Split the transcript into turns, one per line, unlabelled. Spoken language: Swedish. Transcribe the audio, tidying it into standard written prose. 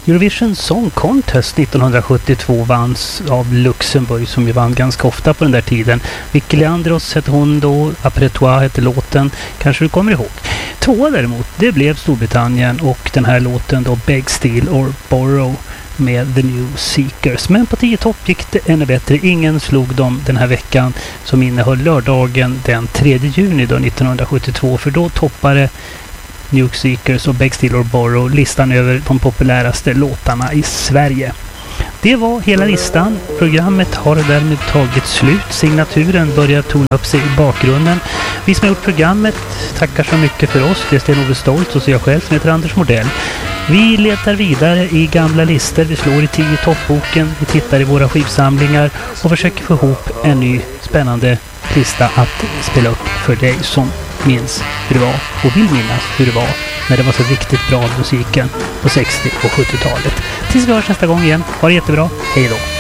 Eurovision Song Contest 1972 vanns av Luxemburg, som ju vann ganska ofta på den där tiden. Vicky Leandros hette hon då, Après toi hette låten, kanske du kommer ihåg. Tvåa däremot, det blev Storbritannien och den här låten då Beg, Steal or Borrow med The New Seekers. Men på 10 topp gick det ännu bättre. Ingen slog dem den här veckan som innehöll lördagen den 3 juni då 1972, för då toppade New Seekers och Beg, Steal or Borrow listan över de populäraste låtarna i Sverige. Det var hela listan. Programmet har därmed tagit slut. Signaturen börjar tona upp sig i bakgrunden. Vi som har gjort programmet tackar så mycket för oss. Det är Sten-Ove Stoltz och så jag själv som heter Anders Mordell. Vi letar vidare i gamla listor. Vi slår i 10 toppboken. Vi tittar i våra skivsamlingar och försöker få ihop en ny spännande lista att spela upp för dig som minns hur det var och vill minnas hur det var när det var så riktigt bra musiken på 60- och 70-talet. Tills vi hörs nästa gång igen. Ha det jättebra. Hej då!